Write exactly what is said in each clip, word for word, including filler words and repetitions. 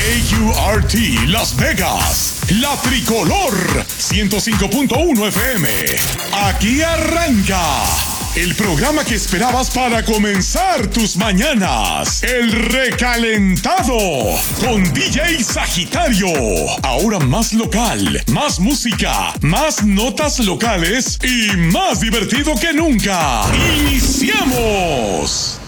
K U R T Las Vegas, la tricolor, ciento cinco punto uno F M. Aquí arranca el programa que esperabas para comenzar tus mañanas. El recalentado con D J Sagitario. Ahora más local, más música, más notas locales y más divertido que nunca. ¡Iniciamos!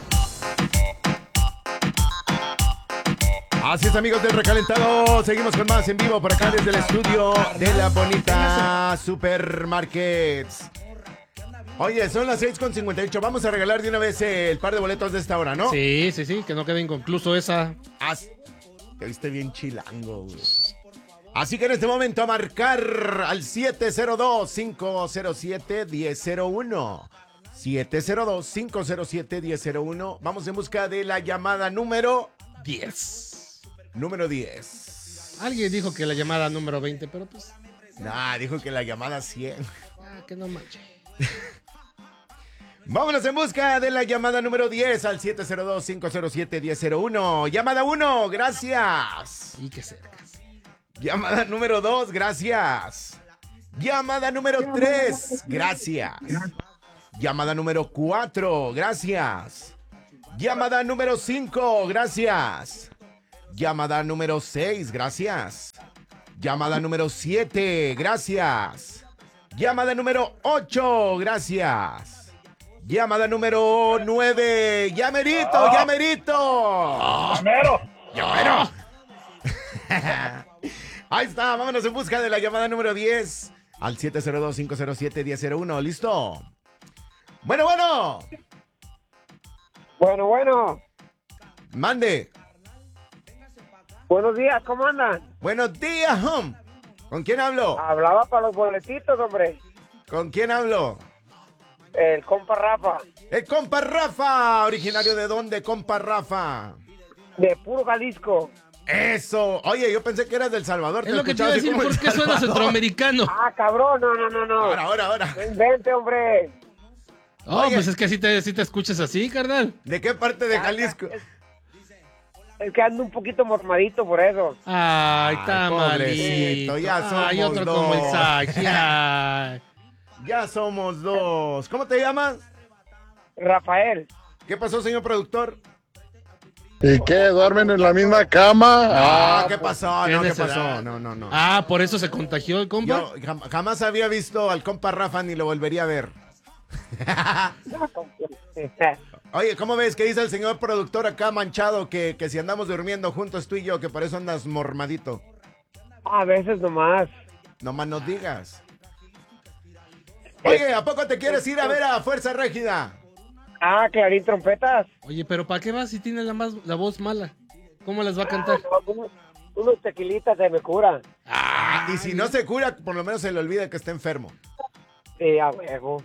Así es, amigos del Recalentado, seguimos con más en vivo por acá desde el estudio de la bonita Supermarkets. Oye, son las seis con cincuenta y ocho, vamos a regalar de una vez el par de boletos de esta hora, ¿no? Sí, sí, sí, que no quede inconcluso esa. As... Te viste bien chilango, güey. Así que en este momento a marcar al siete cero dos, cinco cero siete, uno cero cero uno. siete cero dos, cinco cero siete, uno cero cero uno. Vamos en busca de la llamada número diez. Número diez. Alguien dijo que la llamada número veinte, pero pues... Nah, dijo que la llamada cien. Ah, que no manche. Vámonos en busca de la llamada número diez al siete cero dos, cinco cero siete, uno cero cero uno. Llamada uno, gracias. Y que cercas. Llamada número dos, gracias. Llamada número tres, gracias. Llamada número cuatro, gracias. Llamada número cinco, gracias. Llamada número seis, gracias. Llamada número siete, gracias. Llamada número ocho, gracias. Llamada número nueve, ya merito, ya merito. ¡Llamero! ¡Llamero! Ahí está, vámonos en busca de la llamada número diez al siete cero dos, cinco cero siete, uno cero cero uno. ¿Listo? Bueno, bueno. Bueno, bueno. Mande. Buenos días, ¿cómo andan? Buenos días, hom. ¿Con quién hablo? Hablaba para los boletitos, hombre. ¿Con quién hablo? El compa Rafa, El compa Rafa. ¿Originario de dónde, compa Rafa? de puro Jalisco. Eso. Oye, yo pensé que eras del Salvador. Es lo que te iba a decir, ¿por qué suena centroamericano? Ah, cabrón, no, no, no, no. Ahora, ahora, ahora. No invente, hombre. Oh, Oye. pues es que así te, así te escuchas así, carnal. ¿De qué parte de Jalisco? Es, es que ando un poquito mormadito por eso. Ay, Ay, tamalito. pobrecito, ya somos Ay, otro dos. con mensaje. Ay. Ya somos dos. ¿Cómo te llamas? Rafael. ¿Qué pasó, señor productor? ¿Y qué? ¿Duermen en la misma cama? Ah, Ah, ¿qué pasó? ¿qué No, ¿qué necedad? pasó? No, no, no. Ah, por eso se contagió el compa. Yo jam- jamás había visto al compa Rafa ni lo volvería a ver. Oye, ¿cómo ves que dice el señor productor acá manchado que, que si andamos durmiendo juntos tú y yo, que por eso andas mormadito? A veces nomás. No más nos digas. Oye, ¿a poco te quieres ir a ver a Fuerza Régida? Ah, Clarín Trompetas. Oye, pero ¿para qué vas si tiene la, más, la voz mala? ¿Cómo les va a cantar? Unos, unos tequilitas se me curan. Ah, y si no se cura, por lo menos se le olvida que está enfermo. Sí, a huevo.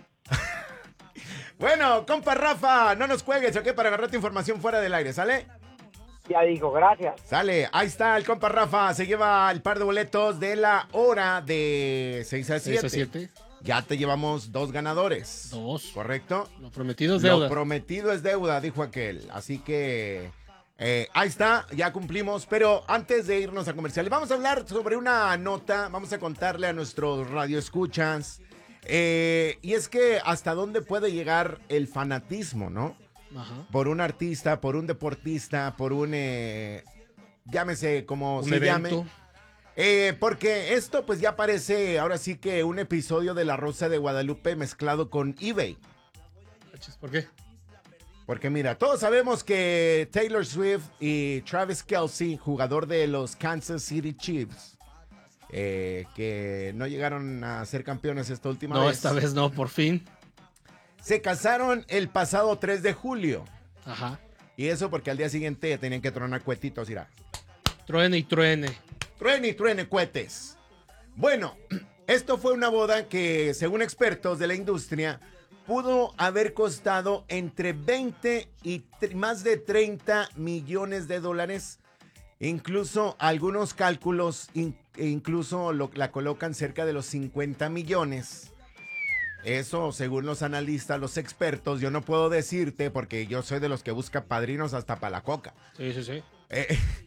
Bueno, compa Rafa, no nos cuelgues, ¿ok? Para agarrar tu información fuera del aire, ¿sale? Ya digo, gracias. Sale, ahí está el compa Rafa, se lleva el par de boletos de la hora de seis a siete. seis a siete. Ya te llevamos dos ganadores. Dos. ¿Correcto? Lo prometido es deuda. Lo prometido es deuda, dijo aquel. Así que eh, ahí está, ya cumplimos. Pero antes de irnos a comerciales, vamos a hablar sobre una nota. Vamos a contarle a nuestros radioescuchas. Eh, y es que hasta dónde puede llegar el fanatismo, ¿no? Ajá. Por un artista, por un deportista, por un... Eh, llámese como Un se evento. llame. Eh, porque esto pues ya parece ahora sí que un episodio de La Rosa de Guadalupe mezclado con eBay. ¿Por qué? Porque mira, todos sabemos que Taylor Swift y Travis Kelce, jugador de los Kansas City Chiefs, eh, que no llegaron a ser campeones esta última No, vez. esta vez no, por fin. Se casaron el pasado tres de julio. Ajá. Y eso porque al día siguiente tenían que tronar cuetitos, mira. Truene y truene. Truene y truene cohetes. Bueno, esto fue una boda que, según expertos de la industria, pudo haber costado entre veinte y más de treinta millones de dólares. Incluso algunos cálculos in incluso lo, la colocan cerca de los cincuenta millones. Eso, según los analistas, los expertos, yo no puedo decirte porque yo soy de los que busca padrinos hasta para la coca. Sí, sí, sí. Eh,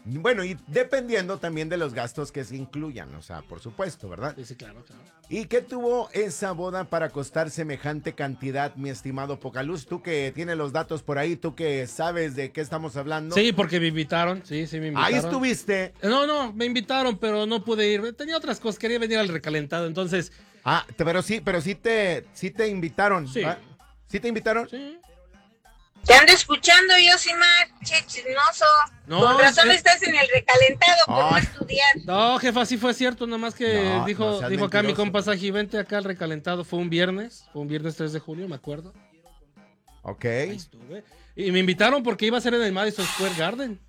Bueno, y dependiendo también de los gastos que se incluyan, o sea, por supuesto, ¿verdad? Sí, sí, claro, claro. ¿Y qué tuvo esa boda para costar semejante cantidad, mi estimado Pocaluz? Tú que tienes los datos por ahí, tú que sabes de qué estamos hablando. Sí, porque me invitaron, sí, sí me invitaron. Ahí estuviste. No, no, me invitaron, pero no pude ir. Tenía otras cosas, quería venir al recalentado, entonces... Ah, te- pero sí, pero sí te, sí te invitaron. Sí. ¿va? ¿Sí te invitaron? Sí. Te ando escuchando, Yosimar, che chismoso. No, Con razón es- estás en el recalentado por no Ay. estudiar. No, jefa, sí fue cierto, nada más que No, dijo, no seas dijo acá mi mentiroso. compa Saji, vente acá al recalentado. Fue un viernes, fue un viernes tres de junio, me acuerdo. Ok. Ahí estuve. Y me invitaron porque iba a ser en el Madison Square Garden.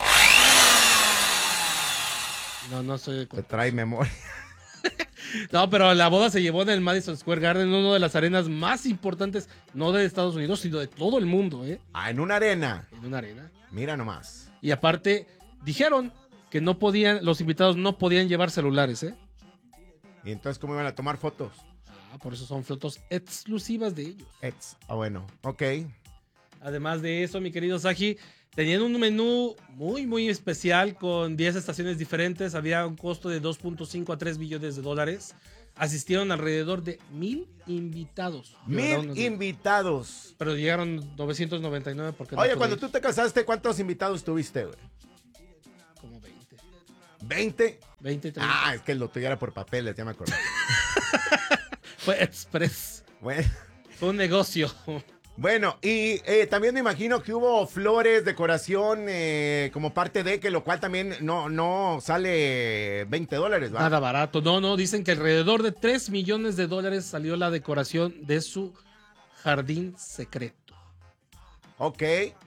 No, no sé. Te trae memoria. No, pero la boda se llevó en el Madison Square Garden, una de las arenas más importantes, no de Estados Unidos, sino de todo el mundo, ¿eh? Ah, en una arena. En una arena. Mira nomás. Y aparte, dijeron que no podían, los invitados no podían llevar celulares, ¿eh? ¿Y entonces cómo iban a tomar fotos? Ah, por eso son fotos exclusivas de ellos. Ets. Ah, bueno. Ok. Además de eso, mi querido Saji, tenían un menú muy, muy especial con diez estaciones diferentes. Había un costo de dos punto cinco a tres millones de dólares. Asistieron alrededor de mil invitados. Mil Llegaron- invitados. Pero llegaron novecientos noventa y nueve porque no Oye, pude cuando ir. tú te casaste, ¿cuántos invitados tuviste, güey? Como veinte. ¿veinte? veinte, treinta. Ah, es que lo tuyo era por papeles, ya me acordé. Fue express. Bueno. Fue un negocio. Bueno, y eh, también me imagino que hubo flores, decoración, eh, como parte de que lo cual también no, no sale veinte dólares, ¿va? Nada barato. No, no, dicen que alrededor de tres millones de dólares salió la decoración de su jardín secreto. Ok.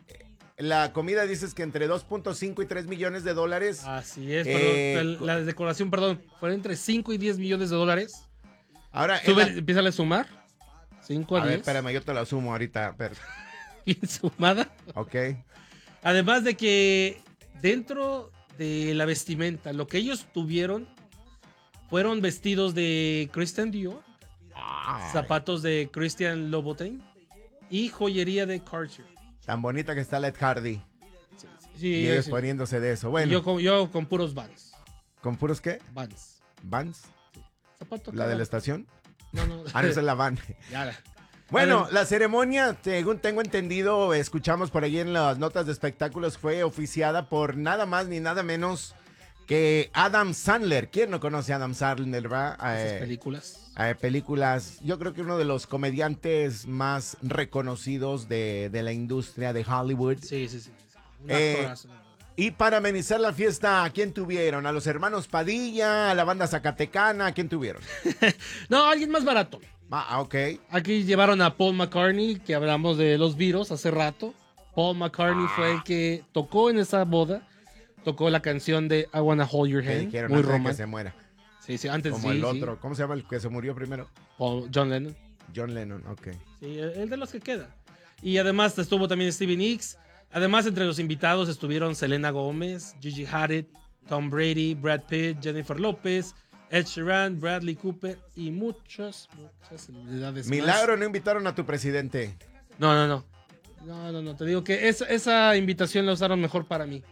La comida dices que entre dos punto cinco y tres millones de dólares. Así es, Eh, perdón, el- la decoración, perdón, fue entre cinco y diez millones de dólares. Ahora, en Sube, la- empieza a sumar. cinco a a ver, diez. espérame, yo te la sumo ahorita. pero- Bien sumada. Ok. Además de que dentro de la vestimenta, lo que ellos tuvieron fueron vestidos de Christian Dior, Ay, zapatos de Christian Louboutin y joyería de Cartier. tan bonita que está Led Hardy. Sí, y ellos sí. poniéndose de eso. Bueno, yo, con, yo con puros Vans. ¿con puros qué? Vans. ¿Vans? Zapato ¿La de cada- la estación? No, no. Ah, no, esa es la van. Ya, la- Bueno, Adem- la ceremonia, según tengo entendido, escuchamos por ahí en las notas de espectáculos, fue oficiada por nada más ni nada menos que Adam Sandler. ¿Quién no conoce a Adam Sandler, va? esas Eh, películas. eh, películas, yo creo que uno de los comediantes más reconocidos de, de la industria de Hollywood. Sí, sí, sí. Un Eh, actorazo, la verdad. Y para amenizar la fiesta, ¿a quién tuvieron? ¿A los hermanos Padilla? ¿A la banda Zacatecana? ¿A quién tuvieron? No, alguien más barato. Ah, ok. Aquí llevaron a Paul McCartney, que hablamos de los virus hace rato. Paul McCartney fue el que tocó en esa boda. Tocó la canción de I Wanna Hold Your Que Hand. dijeron Muy antes de que romántico. se muera. Sí, sí, antes Como sí, el sí. otro. ¿Cómo se llama el que se murió primero? Paul- John Lennon. John Lennon, ok. Sí, el el de los que queda. Y además estuvo también Stevie Nicks. Además, entre los invitados estuvieron Selena Gómez, Gigi Hadid, Tom Brady, Brad Pitt, Jennifer López, Ed Sheeran, Bradley Cooper y muchas, muchas celebridades más. Milagro, no invitaron a tu presidente. No, no, no. No, no, no. Te digo que esa, esa invitación la usaron mejor para mí.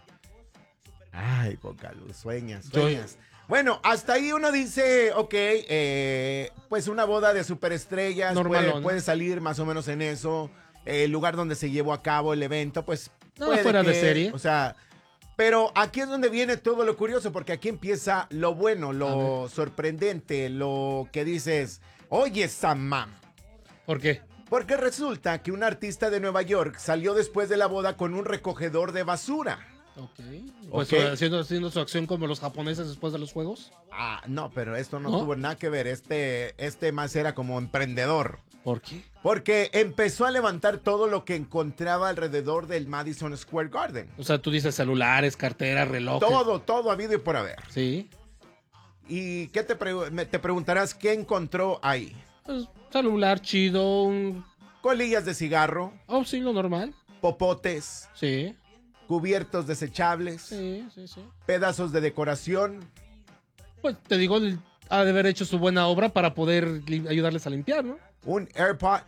Ay, Boca Luz, sueñas, Yo- sueñas. Bueno, hasta ahí uno dice, ok, eh, pues una boda de superestrellas puede, Normalón. puede salir más o menos en eso. El lugar donde se llevó a cabo el evento, pues No, puede fuera de que- serie. O sea, pero aquí es donde viene todo lo curioso, porque aquí empieza lo bueno, lo sorprendente, lo que dices, oye, Samam. ¿Por qué? Porque resulta que un artista de Nueva York salió después de la boda con un recogedor de basura. Ok. Pues Ok. Haciendo, haciendo su acción como los japoneses después de los juegos. Ah, no, pero esto no, ¿No? tuvo nada que ver. Este, este más era como emprendedor. ¿Por qué? Porque empezó a levantar todo lo que encontraba alrededor del Madison Square Garden. O sea, tú dices celulares, carteras, relojes. Todo, todo habido y por haber. Sí. ¿Y qué te, pre- me- te preguntarás qué encontró ahí? Pues, celular chido, un... Colillas de cigarro, Oh, sí, lo normal. popotes, Sí, cubiertos desechables, sí, sí, sí. pedazos de decoración. Pues te digo, el- ha de haber hecho su buena obra para poder lim- ayudarles a limpiar, ¿no? Un AirPod.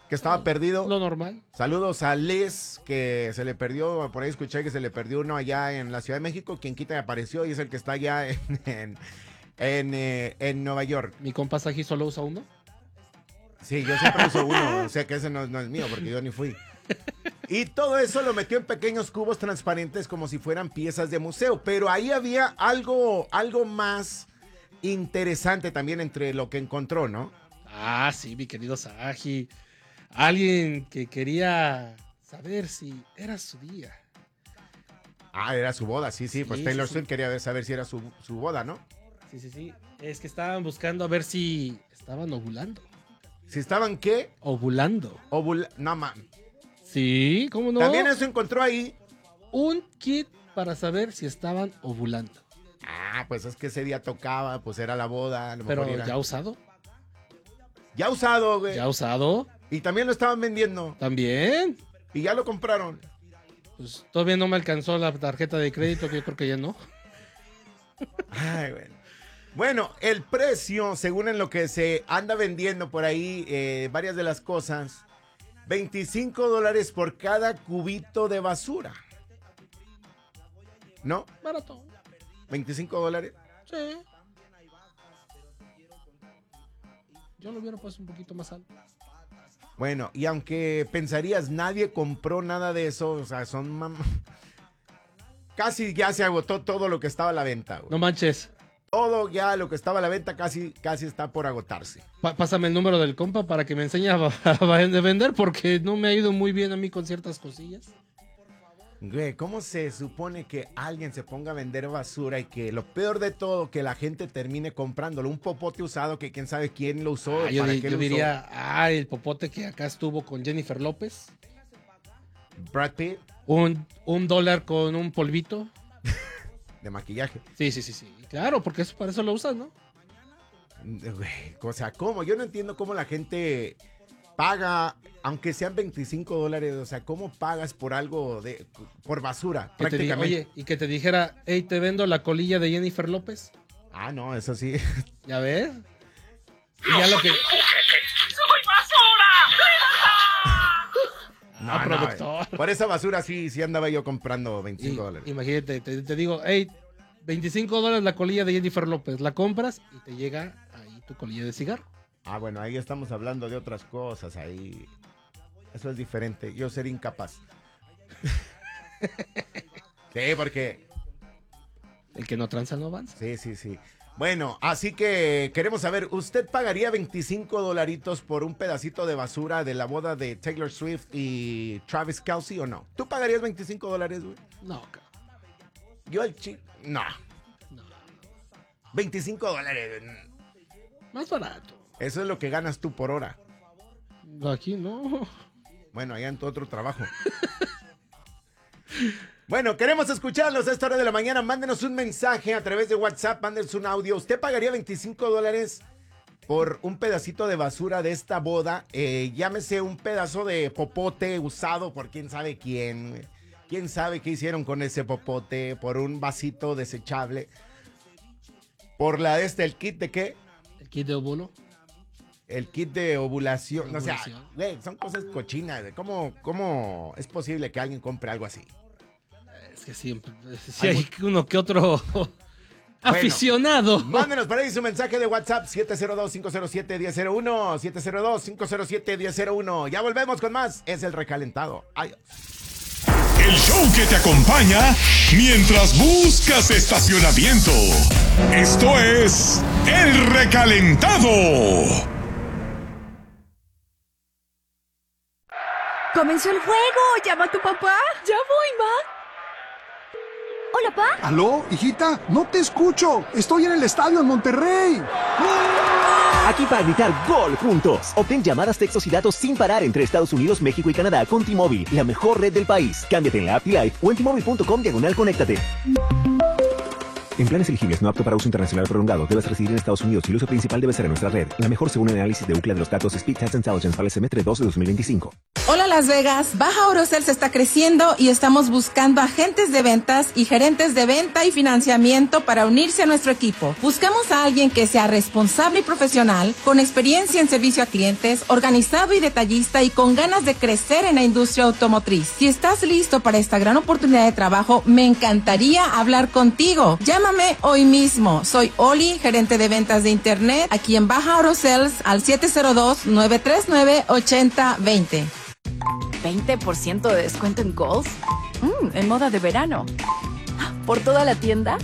que estaba perdido. Lo normal. Saludos a Les, que se le perdió, por ahí escuché que se le perdió uno allá en la Ciudad de México, quien quita y apareció y es el que está allá en, en, en, eh, en Nueva York. ¿Mi compa Saji solo usa uno? Sí, yo siempre uso uno, o sea que ese no, no es mío porque yo ni fui. Y todo eso lo metió en pequeños cubos transparentes como si fueran piezas de museo, pero ahí había algo, algo más interesante también entre lo que encontró, ¿no? Ah, sí, mi querido Saji. Alguien que quería saber si era su día. Ah, era su boda, sí, sí, Sí, pues sí, Taylor sí. Swift quería saber si era su, su boda, ¿no? Sí, sí, sí. Es que estaban buscando a ver si estaban ovulando. Si estaban, ¿qué? Ovulando. Ovula... No, man. Sí, ¿cómo no? También eso encontró ahí. Un kit para saber si estaban ovulando. Ah, pues es que ese día tocaba, pues era la boda. A lo Pero mejor era- ya usado. Ya usado, güey. Ya usado. Y también lo estaban vendiendo. También. Y ya lo compraron. Pues todavía no me alcanzó la tarjeta de crédito, que yo creo que ya no. Ay, bueno. Bueno, el precio, según en lo que se anda vendiendo por ahí, eh, varias de las cosas, veinticinco dólares por cada cubito de basura. ¿No? Barato. veinticinco dólares. Sí. Yo lo hubiera puesto un poquito más alto. Bueno, y aunque pensarías, nadie compró nada de eso, o sea, son... mam- Casi ya se agotó todo lo que estaba a la venta, güey. No manches. Todo ya lo que estaba a la venta casi, casi está por agotarse. Pa- pásame el número del compa para que me enseñe a, a vender, porque no me ha ido muy bien a mí con ciertas cosillas. Güey, ¿cómo se supone que alguien se ponga a vender basura y que lo peor de todo, que la gente termine comprándolo? Un popote usado que quién sabe quién lo usó, Ah, yo para di- qué yo lo diría, ah, el popote que acá estuvo con Jennifer López. usó. Brad Pitt, Un, un dólar con un polvito. de maquillaje. Sí, sí, sí, sí. Claro, porque eso, para eso lo usas, ¿no? Güey, o sea, ¿cómo? Yo no entiendo cómo la gente paga, aunque sean veinticinco dólares, o sea, ¿cómo pagas por algo de, por basura? Que te diga, prácticamente. oye, y que te dijera, hey, te vendo la colilla de Jennifer López. Ah, no, eso sí. ¿Ya ves? Y ya lo que... No, Ah, no, productor. por esa basura sí, sí andaba yo comprando Y- veinticinco dólares. Imagínate, te, te digo, hey, veinticinco dólares la colilla de Jennifer López. La compras y te llega ahí tu colilla de cigarro. Ah, bueno, ahí estamos hablando de otras cosas, ahí. Eso es diferente. Yo sería incapaz. Sí, porque... El que no tranza no avanza. Sí, sí, sí. Bueno, así que queremos saber, ¿usted pagaría veinticinco dolaritos por un pedacito de basura de la boda de Taylor Swift y Travis Kelce o no? ¿Tú pagarías veinticinco dólares, güey? No, cabrón. Yo el chi... No. No. veinticinco dólares. Más barato. Eso es lo que ganas tú por hora. Aquí no. Bueno, allá en tu otro trabajo. Bueno, queremos escucharlos a esta hora de la mañana. Mándenos un mensaje a través de WhatsApp, mándenos un audio. ¿Usted pagaría veinticinco dólares por un pedacito de basura de esta boda? Eh, llámese un pedazo de popote usado por quién sabe quién. ¿Quién sabe qué hicieron con ese popote? Por un vasito desechable. Por la de este, el kit de qué? El kit de óvulo. El kit de ovulación. O sea, Ovulación. güey, son cosas cochinas. güey. ¿Cómo, ¿Cómo es posible que alguien compre algo así? Es que siempre. Si hay uno que otro aficionado. Mándenos por ahí su mensaje de WhatsApp siete cero dos, cinco cero siete, uno cero uno uno siete cero dos, cinco cero siete, uno cero uno uno. Ya volvemos con más. Es el recalentado. Adiós. El show que te acompaña mientras buscas estacionamiento. Esto es El Recalentado. ¡Comenzó el juego! ¡Llama a tu papá! ¡Ya voy, ma! ¿Hola, pa? ¿Aló, hijita? No te escucho. Estoy en el estadio en Monterrey. Aquí para gritar gol juntos. Obtén llamadas, textos y datos sin parar entre Estados Unidos, México y Canadá con T-Mobile, la mejor red del país. Cámbiate en la app T-Life o en T-Mobile punto com diagonal conéctate. En planes elegibles no apto para uso internacional prolongado, debes residir en Estados Unidos y el uso principal debe ser en nuestra red. La mejor según el análisis de Ookla de los datos Speed Test Intelligence para el semestre dos de dos mil veinticinco. Hola Las Vegas, Baja Orocels está creciendo y estamos buscando agentes de ventas y gerentes de venta y financiamiento para unirse a nuestro equipo. Buscamos a alguien que sea responsable y profesional, con experiencia en servicio a clientes, organizado y detallista y con ganas de crecer en la industria automotriz. Si estás listo para esta gran oportunidad de trabajo, me encantaría hablar contigo. Llámame hoy mismo. Soy Oli, gerente de ventas de internet, aquí en Baja Orocels al siete cero dos, nueve tres nueve, ocho cero dos cero. ¿veinte por ciento de descuento en Kohl's? Mm, en moda de verano. ¿Por toda la tienda?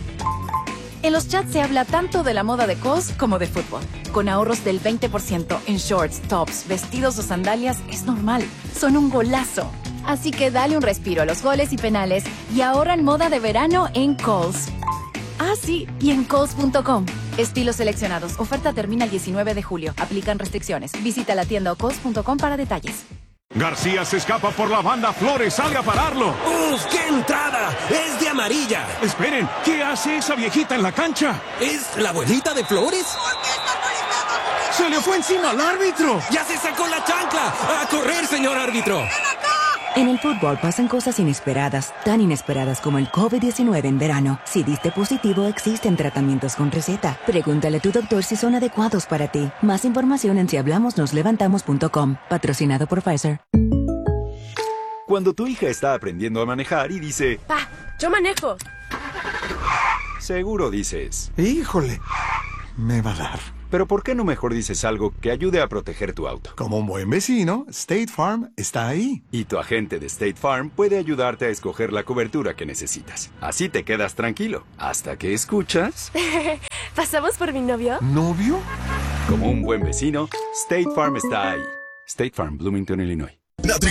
En los chats se habla tanto de la moda de Kohl's como de fútbol. Con ahorros del veinte por ciento en shorts, tops, vestidos o sandalias es normal. Son un golazo. Así que dale un respiro a los goles y penales y ahorra en moda de verano en Kohl's. Ah, sí, y en Kohl's punto com. Estilos seleccionados. Oferta termina el diecinueve de julio. Aplican restricciones. Visita la tienda o Kohl's punto com para detalles. García se escapa por la banda, Flores sale a pararlo. ¡Uf, qué entrada! ¡Es de amarilla! Esperen, ¿qué hace esa viejita en la cancha? ¿Es la abuelita de Flores? ¡Se le fue encima al árbitro! ¡Ya se sacó la chancla! ¡A correr, señor árbitro! En el fútbol pasan cosas inesperadas, tan inesperadas como el COVID diecinueve en verano. Si diste positivo, existen tratamientos con receta. Pregúntale a tu doctor si son adecuados para ti. Más información en si hablamos nos levantamos punto com. Patrocinado por Pfizer. Cuando tu hija está aprendiendo a manejar y dice... Pa, yo manejo. Seguro dices... Híjole, me va a dar. Pero ¿por qué no mejor dices algo que ayude a proteger tu auto? Como un buen vecino, State Farm está ahí. Y tu agente de State Farm puede ayudarte a escoger la cobertura que necesitas. Así te quedas tranquilo, hasta que escuchas... ¿Pasamos por mi novio? ¿Novio? Como un buen vecino, State Farm está ahí. State Farm, Bloomington, Illinois. La